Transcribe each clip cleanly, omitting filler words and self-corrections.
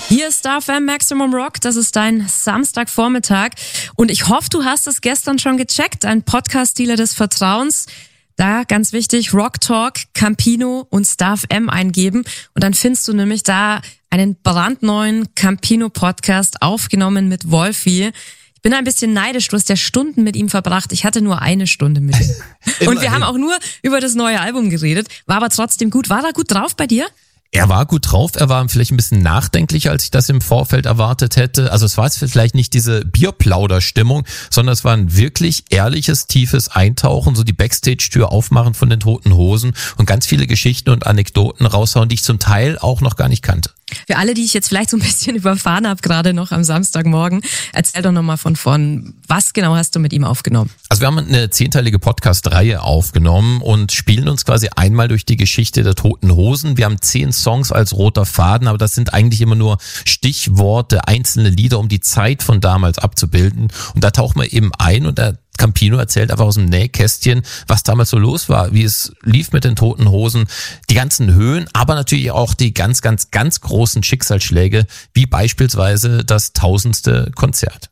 Hier ist Star FM Maximum Rock, das ist dein Samstagvormittag und ich hoffe, du hast es gestern schon gecheckt, ein Podcast-Dealer des Vertrauens. Da, ganz wichtig, Rock Talk, Campino und Star FM eingeben und dann findest du nämlich da einen brandneuen Campino-Podcast aufgenommen mit Wolfi. Ich bin ein bisschen neidisch, du hast ja Stunden mit ihm verbracht, ich hatte nur eine Stunde mit ihm. Und wir haben auch nur über das neue Album geredet, war aber trotzdem gut. War er gut drauf bei dir? Er war gut drauf, er war vielleicht ein bisschen nachdenklicher, als ich das im Vorfeld erwartet hätte. Also es war jetzt vielleicht nicht diese Bierplauder-Stimmung, sondern es war ein wirklich ehrliches, tiefes Eintauchen, so die Backstage-Tür aufmachen von den Toten Hosen und ganz viele Geschichten und Anekdoten raushauen, die ich zum Teil auch noch gar nicht kannte. Für alle, die ich jetzt vielleicht so ein bisschen überfahren habe, gerade noch am Samstagmorgen, erzähl doch nochmal von vorn, was genau hast du mit ihm aufgenommen? Also wir haben eine 10-teilige Podcast-Reihe aufgenommen und spielen uns quasi einmal durch die Geschichte der Toten Hosen. Wir haben 10 Songs als roter Faden, aber das sind eigentlich immer nur Stichworte, einzelne Lieder, um die Zeit von damals abzubilden. Und da tauchen wir eben ein und der Campino erzählt einfach aus dem Nähkästchen, was damals so los war, wie es lief mit den Toten Hosen, die ganzen Höhen, aber natürlich auch die ganz, ganz, ganz großen Schicksalsschläge, wie beispielsweise das 1000. Konzert.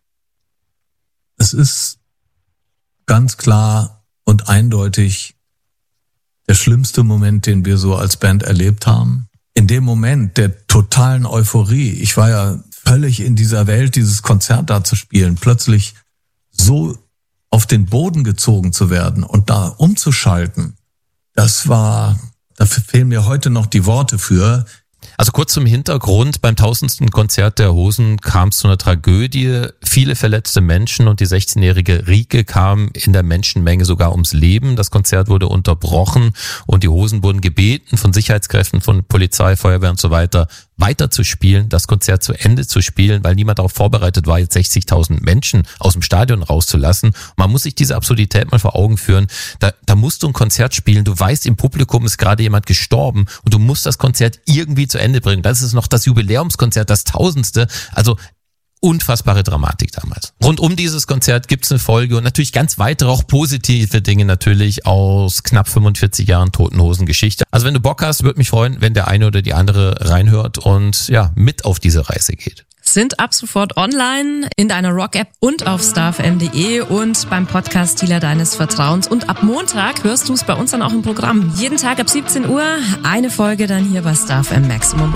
Es ist ganz klar und eindeutig der schlimmste Moment, den wir so als Band erlebt haben. In dem Moment der totalen Euphorie, ich war ja völlig in dieser Welt, dieses Konzert da zu spielen, plötzlich so auf den Boden gezogen zu werden und da umzuschalten, dafür fehlen mir heute noch die Worte für. Also kurz zum Hintergrund, beim 1000. Konzert der Hosen kam es zu einer Tragödie, viele verletzte Menschen und die 16-jährige Rike kam in der Menschenmenge sogar ums Leben. Das Konzert wurde unterbrochen und die Hosen wurden gebeten von Sicherheitskräften, von Polizei, Feuerwehr und so weiter zu spielen, das Konzert zu Ende zu spielen, weil niemand darauf vorbereitet war, jetzt 60.000 Menschen aus dem Stadion rauszulassen. Man muss sich diese Absurdität mal vor Augen führen. Da musst du ein Konzert spielen, du weißt, im Publikum ist gerade jemand gestorben und du musst das Konzert irgendwie zu Ende bringen. Das ist noch das Jubiläumskonzert, das 1000. Also unfassbare Dramatik damals. Rund um dieses Konzert gibt's eine Folge und natürlich ganz weitere, auch positive Dinge natürlich aus knapp 45 Jahren Toten Hosen Geschichte. Also wenn du Bock hast, würde mich freuen, wenn der eine oder die andere reinhört und ja, mit auf diese Reise geht. Sind ab sofort online in deiner Rock-App und auf starfm.de und beim Podcast-Dealer deines Vertrauens. Und ab Montag hörst du es bei uns dann auch im Programm. Jeden Tag ab 17 Uhr eine Folge dann hier bei Star FM Maximum.